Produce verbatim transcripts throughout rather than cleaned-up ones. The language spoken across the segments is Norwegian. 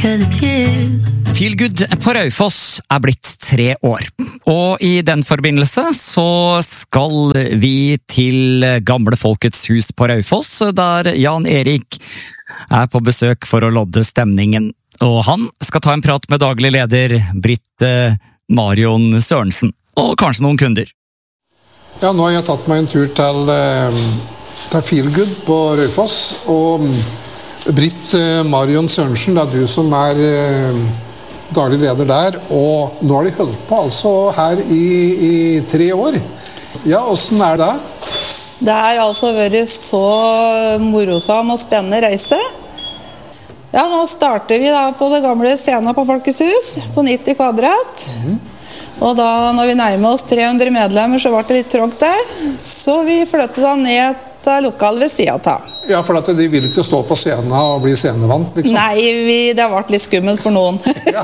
que det til. Feelgood på Raufoss er blitt tre år, og i den forbindelse så skal vi til Gamle Folkets Hus på Raufoss, der Jan Erik er på besøk for å lodde stemningen. Og han skal ta en prat med daglig leder Britt Marion Sørensen, og kanskje noen kunder. Ja, nå har jeg tatt meg en tur til, til Feelgood på Raufoss, og Britt Marion Sørensen, det er du som er daglig leder der, og nå har de holdt på altså her i, i tre år. Ja, hvordan er det? Det har altså vært så morosam og spennende reise. Ja, nå starter vi da på det gamle scenen på Folkets Hus, på nitti kvadrat. Mm. Og da, når vi nærmer oss tre hundre medlemmer, så ble det litt trångt der. Så vi flyttet da ned til lokal ved siden av. Ja, for at de vil ikke stå på scenen og bli scenevant, liksom? Nei, vi, det ble litt skummelt for noen.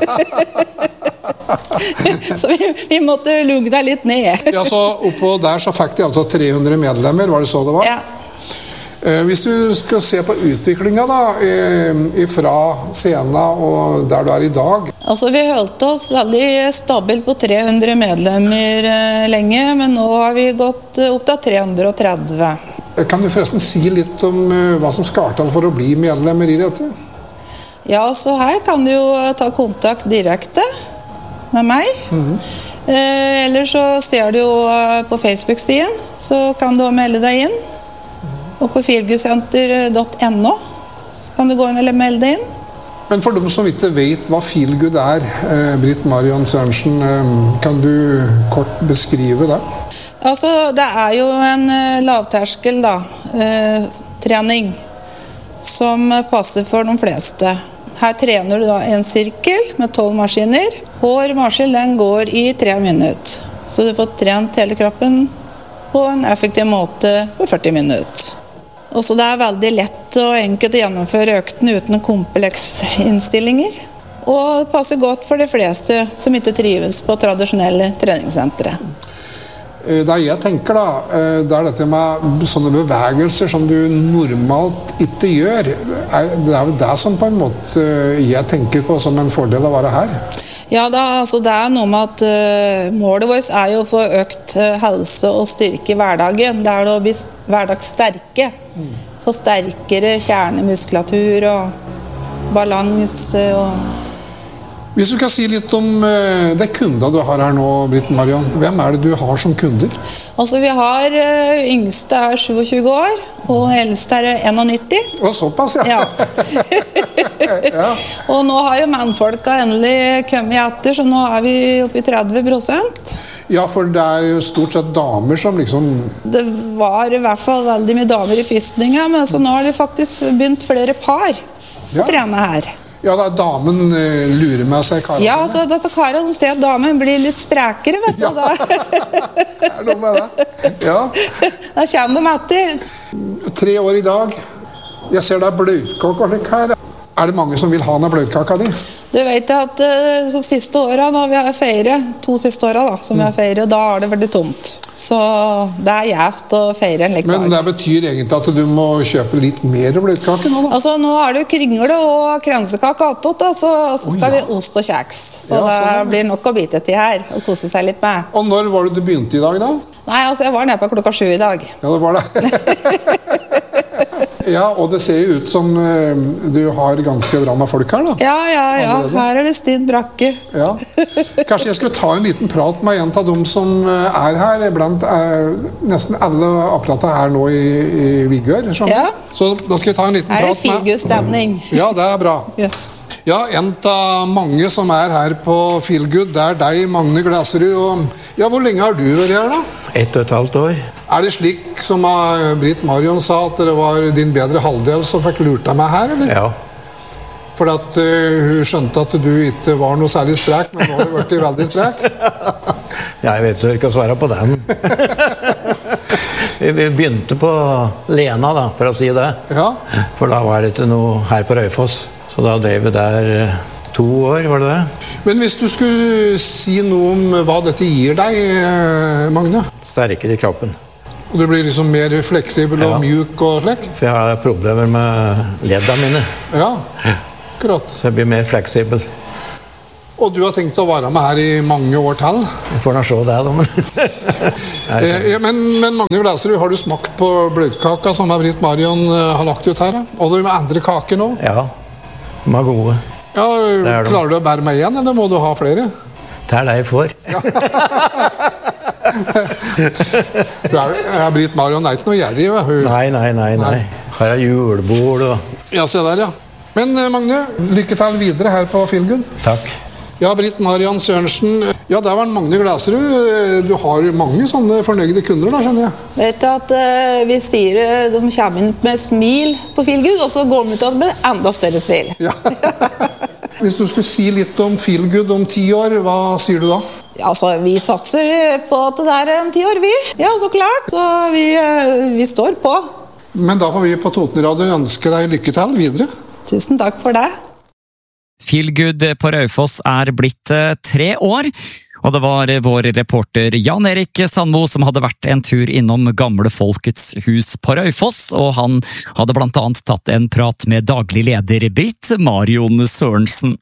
Så vi, vi måtte lugge deg litt ned. Ja, så oppå der så fikk de altså tre hundre medlemmer, var det så det var? Ja. Eh, hvis du skal se på utviklingen da, eh, fra scenen og der du er i dag. Altså, vi holdt oss veldig stabilt på tre hundre medlemmer eh, lenge, men nå har vi gått opp til tre hundre og tretti. Kan du forresten si litt om uh, hva som skal til for å bli medlemmer i dette? Ja, så her kan du jo ta kontakt direkte med meg. Mm-hmm. eh, eller så ser du jo uh, på Facebook-siden, så kan du melde deg inn. Og på feelgoodsenter punktum no så kan du gå inn eller melde deg inn. Men for dem som ikke vet hva Feelgood er, uh, Britt Marion Sørensen, uh, kan du kort beskrive det? Altså, det er jo en uh, lavterskel da, uh, trening som passer for de fleste. Her trener du da en sirkel med tolv maskiner. Hver maskin den går i tre minutter. Så du får trent hele kroppen på en effektiv måte på førti minutter. Og så det er veldig lett og enkelt å gjennomføre økten uten komplekse innstillinger. Og det passer godt for de fleste som ikke trives på tradisjonelle treningssentre. Det jeg tenker da, det er dette med sånne bevegelser som du normalt ikke gjør. Det er jo det som på en måte jeg tenker på som en fordel å være her. Ja, da, altså det er noe med at uh, målet vårt er jo å få økt uh, helse og styrke i hverdagen. Det er å bli hverdagssterke. Mm. Få sterkere kjernemuskulatur og balanse og... Hvis du kan si litt om uh, det kunder du har her nå, Britt Marion. Hvem er det du har som kunder? Altså, vi har uh, yngste er tjuesyv år, og eldste er nitti. Og såpass, ja. Ja. Ja. Og nå har jo mannfolka endelig kommet etter, så nå er vi oppe i tretti prosent. Ja, for det er jo stort sett damer som liksom... Det var i hvert fall veldig mye damer i fyrstninga, men så nå har det faktisk begynt flere par ja. å trene her. Ja, da damen uh, lurer med seg karen. Ja, altså, da så karen ser at damen blir litt sprekere, vet du. Ja, da. Det er noe med det. Ja. Da kommer de etter. Tre år i dag. Jeg ser det er bløtkake og slik her. Er det mange som vil ha noe bløtkaka di? Du vet at uh, så siste året, når vi har feiret, to siste året da, som mm. vi har feiret, da har det vært tomt. Så det er jævt å feire en like dag. Men det betyr egentlig at du må kjøpe litt mer bløtkake nå da? Altså, nå er det jo kringle og kransekake attåt, da, så, så skal oh, ja. vi ost og kjeks. Så ja, det sånn. Blir nok å bite til her, og kose seg litt med. Og når var det du begynte i dag da? Nei, altså, jeg var nede på klokka sju i dag. Ja, det var det. Ja, og det ser jo ut som uh, du har ganske bra med folk her da. Ja, ja, ja. Allerede. Her er det stid brakke. Ja. Kanskje jeg skulle ta en liten prat med en av dem som er her, blant uh, nesten alle apparater her nå i, i Vigør. Ja. Så da skal jeg ta en liten her prat med... Her er Feelgood-stemning. Ja, det er bra. Ja. Ja, en av mange som er her på Feelgood, det er deg, Magne Glaserud. Og, ja, hvor lenge har du vært her da? Ett og et halvt år. Er det slik som Britt Marion sa, at det var din bedre halvdel som fikk lurt deg med her, eller? Ja. For at uh, hun skjønte at du ikke var noe særlig sprek, men nå har du vært veldig sprek. Ja, jeg vet ikke å svare på den. Vi begynte på Lena da, for å si det. Ja. For da var det ikke noe her på Raufoss. Så da drev vi der to år, var det det? Men hvis du skulle si noe om hva dette gir deg, Magne? Sterkere i kroppen. Og du blir liksom mer fleksibel og ja. Mjuk og slik? For jeg har problemer med leddene mine. Ja. Akkurat. Så jeg blir mer fleksibel. Og du har tenkt å være med her i mange år til? Jeg får nå se det, da. Men, eh, men, men Magne Glæserud, har du smakt på bløtkaka som Britt Marion har lagt ut her? Og det med andre kaker nå? Ja, de er gode. Ja, er klarer du å bære meg igjen, eller må du ha flere? Det er det jeg får. Ja. Britt Marion er ikke noe gjerrig, hun. Nei, nei, nei, nei. Her er julebord og... Ja, se der, ja. Men Magne, lykke til videre her på Feelgood. Takk. Ja, Britt Marion Sørensen. Ja, der var Magne Glæserud. Du har mange sånne fornøyde kunder da, skjønner jeg. Vet du at uh, vi sier de kommer inn med smil på Feelgood, og så går de ut med enda større smil. Ja. Hvis du skulle si litt om Feelgood om ti år, hva sier du da? Ja, altså, vi satser på at det er om ti år, vi. Ja, så klart. Så vi, uh, vi står på. Men da får vi på Totenradio ønske deg lykke til videre. Tusen takk for det. Feelgood på Raufoss er blitt tre år, og det var vår reporter Jan Erik Sandmo som hadde vært en tur innom Gamle Folkets hus på Raufoss, og han hadde blant annet tatt en prat med daglig leder Britt Marion Sørensen.